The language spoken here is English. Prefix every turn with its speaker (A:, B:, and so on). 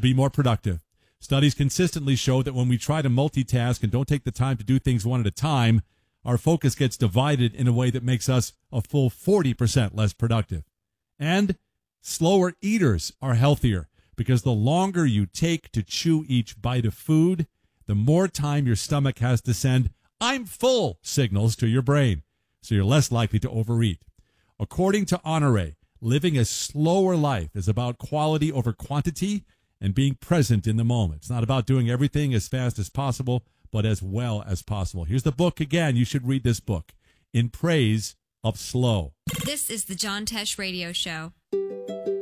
A: be more productive. Studies consistently show that when we try to multitask and don't take the time to do things one at a time, our focus gets divided in a way that makes us a full 40% less productive. And slower eaters are healthier because the longer you take to chew each bite of food, the more time your stomach has to send "I'm full" signals to your brain, so you're less likely to overeat. According to Honore, living a slower life is about quality over quantity and being present in the moment. It's not about doing everything as fast as possible, but as well as possible. Here's the book again. You should read this book, In Praise of Slow.
B: This is the John Tesh Radio Show.